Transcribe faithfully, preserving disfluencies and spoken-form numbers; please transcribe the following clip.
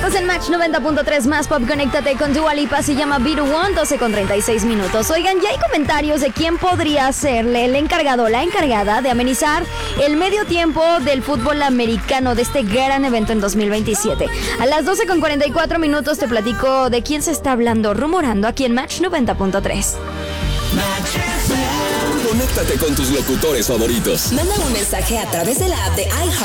Estás en Match noventa punto tres más pop. Conéctate con Dua Lipa, se llama Be The One, doce con treinta y seis minutos. Oigan, ya hay comentarios de quién podría serle el encargado o la encargada de amenizar el medio tiempo del fútbol americano, de este gran evento en dos mil veintisiete. A las doce con cuarenta y cuatro minutos te platico de quién se está hablando, rumorando aquí en Match noventa punto tres. Conéctate con tus locutores favoritos. Manda un mensaje a través de la app de iHeart